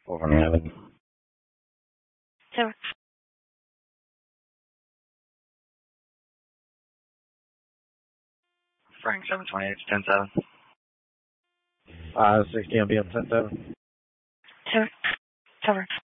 Over 11. So, Frank 728 10-7. 60 on BM 10-7. so, cover.